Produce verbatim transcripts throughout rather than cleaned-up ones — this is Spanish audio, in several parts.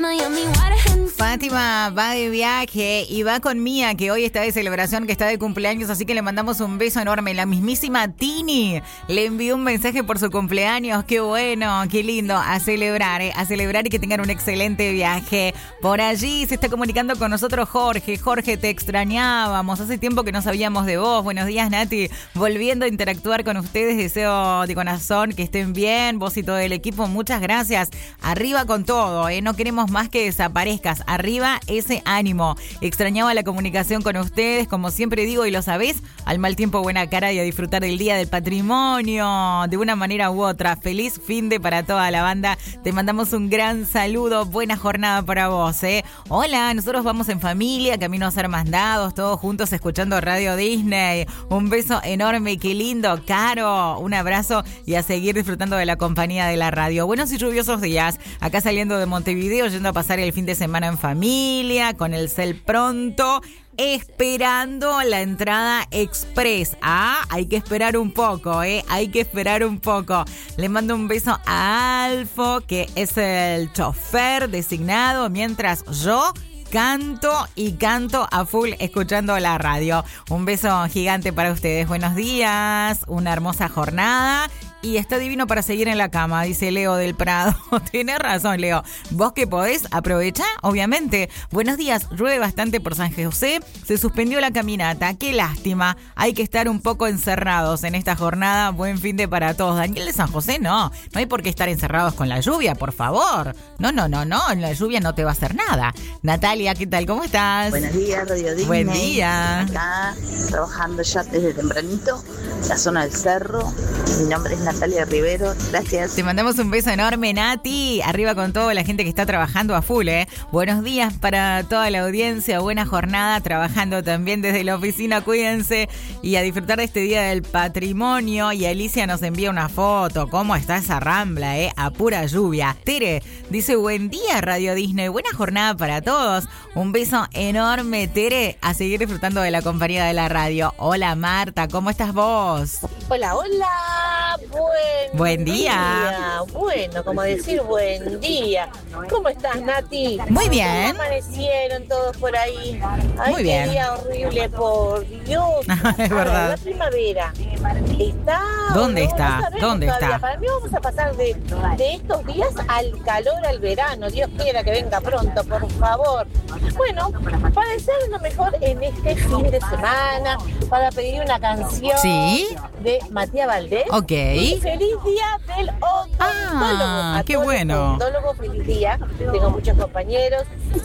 Fátima va de viaje y va con Mía, que hoy está de celebración, que está de cumpleaños, así que le mandamos un beso enorme. La mismísima Tini le envió un mensaje por su cumpleaños. Qué bueno, qué lindo. A celebrar, ¿eh? A celebrar y que tengan un excelente viaje. Por allí se está comunicando con nosotros Jorge. Jorge, te extrañábamos. Hace tiempo que no sabíamos de vos. Buenos días, Nati. Volviendo a interactuar con ustedes, deseo de corazón que estén bien. Vos y todo el equipo, muchas gracias. Arriba con todo, ¿eh? No queremos más que desaparezcas. Arriba ese ánimo. Extrañaba la comunicación con ustedes, como siempre digo y lo sabés, al mal tiempo buena cara y a disfrutar del Día del Patrimonio de una manera u otra. Feliz fin de para toda la banda. Te mandamos un gran saludo. Buena jornada para vos, ¿eh? Hola, nosotros vamos en familia, camino a ser mandados, todos juntos escuchando Radio Disney. Un beso enorme, qué lindo, Caro. Un abrazo y a seguir disfrutando de la compañía de la radio. Buenos y lluviosos días. Acá saliendo de Montevideo, yendo a pasar el fin de semana en familia, con el cel pronto, esperando la entrada express. Ah, hay que esperar un poco, ¿eh? Hay que esperar un poco. Le mando un beso a Alfo, que es el chofer designado, mientras yo canto y canto a full escuchando la radio. Un beso gigante para ustedes. Buenos días, una hermosa jornada. Y está divino para seguir en la cama, dice Leo del Prado. Tienes razón, Leo. Vos que podés, aprovecha, obviamente. Buenos días, llueve bastante por San José. Se suspendió la caminata, qué lástima. Hay que estar un poco encerrados en esta jornada. Buen fin de para todos. Daniel de San José, no. No hay por qué estar encerrados con la lluvia, por favor. No, no, no, no. En la lluvia no te va a hacer nada. Natalia, ¿qué tal? ¿Cómo estás? Buenos días, Radio Disney. Buen día. Acá, trabajando ya desde tempranito, la zona del cerro. Mi nombre es Natalia Rivero, gracias. Te mandamos un beso enorme, Nati. Arriba con toda la gente que está trabajando a full, ¿eh? Buenos días para toda la audiencia, buena jornada, trabajando también desde la oficina, cuídense. Y a disfrutar de este Día del Patrimonio. Y Alicia nos envía una foto, cómo está esa rambla, ¿eh? A pura lluvia. Tere dice, buen día, Radio Disney, buena jornada para todos. Un beso enorme, Tere, a seguir disfrutando de la compañía de la radio. Hola, Marta, ¿cómo estás vos? Hola, hola, buen, buen día. día. Bueno, como decir buen día. ¿Cómo estás, Nati? Muy bien. ¿Cómo amanecieron todos por ahí? Ay, muy bien. Qué día horrible, por Dios. Es verdad. La primavera está... ¿Dónde no, está? no ¿Dónde todavía. está? Para mí vamos a pasar de, de estos días al calor, al verano. Dios quiera que venga pronto, por favor. Bueno, para desear lo mejor en este fin de semana, para pedir una canción ¿sí? de Matías Valdés. Ok. Y feliz día del odontólogo. Ah, a qué todos bueno. los odontólogos, feliz día. Tengo muchos compañeros.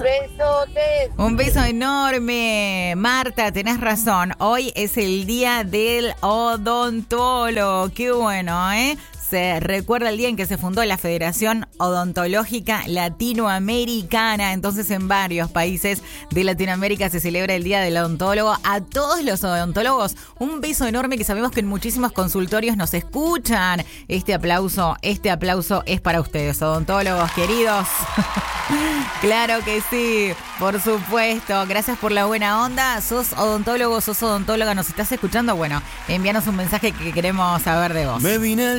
Besotes. Un beso enorme, Marta, tenés razón. Hoy es el día del odontólogo. Qué bueno, ¿eh? Se recuerda el día en que se fundó la Federación Odontológica Latinoamericana. Entonces, en varios países de Latinoamérica se celebra el Día del Odontólogo. A todos los odontólogos, un beso enorme, que sabemos que en muchísimos consultorios nos escuchan. Este aplauso, este aplauso es para ustedes, odontólogos queridos. Claro que sí, por supuesto. Gracias por la buena onda. Sos odontólogo, sos odontóloga, nos estás escuchando. Bueno, envíanos un mensaje que queremos saber de vos. Me vine